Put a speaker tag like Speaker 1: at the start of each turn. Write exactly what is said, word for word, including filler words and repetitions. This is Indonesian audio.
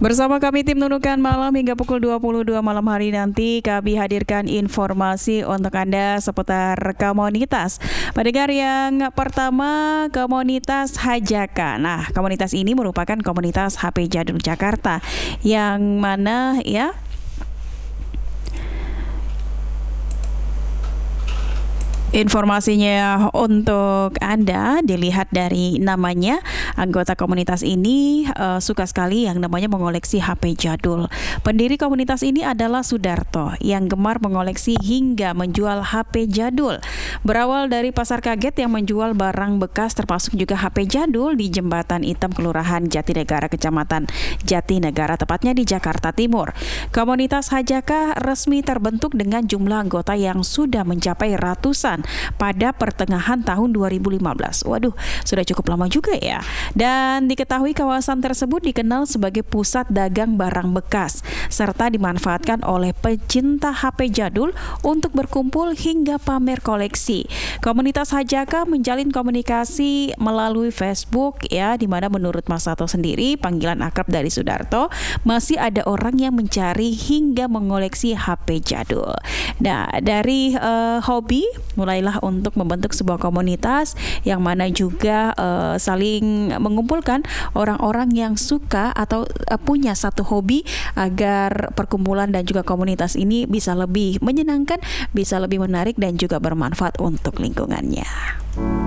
Speaker 1: Bersama kami tim Nunukan Malam hingga pukul dua puluh dua malam hari nanti kami hadirkan informasi untuk Anda seputar komunitas. Pendengar yang pertama, komunitas Hajaka. Nah, komunitas ini merupakan komunitas H P jadul Jakarta yang mana ya informasinya untuk Anda dilihat dari namanya. Anggota komunitas ini uh, suka sekali yang namanya mengoleksi H P jadul. Pendiri komunitas ini adalah Sudarto yang gemar mengoleksi hingga menjual H P jadul. Berawal dari pasar kaget yang menjual barang bekas termasuk juga H P jadul di Jembatan Hitam Kelurahan Jatinegara, Kecamatan Jatinegara, tepatnya di Jakarta Timur. Komunitas Hajaka resmi terbentuk dengan jumlah anggota yang sudah mencapai ratusan pada pertengahan tahun dua ribu lima belas. Waduh, sudah cukup lama juga ya. Dan diketahui kawasan tersebut dikenal sebagai pusat dagang barang bekas serta dimanfaatkan oleh pecinta H P jadul untuk berkumpul hingga pamer koleksi. Komunitas Hajaka menjalin komunikasi melalui Facebook ya, di mana menurut Mas Sato sendiri, panggilan akrab dari Sudarto, masih ada orang yang mencari hingga mengoleksi H P jadul. Nah, dari uh, hobi mulailah untuk membentuk sebuah komunitas yang mana juga uh, saling mengumpulkan orang-orang yang suka atau uh, punya satu hobi agar perkumpulan dan juga komunitas ini bisa lebih menyenangkan, bisa lebih menarik dan juga bermanfaat untuk lingkungannya.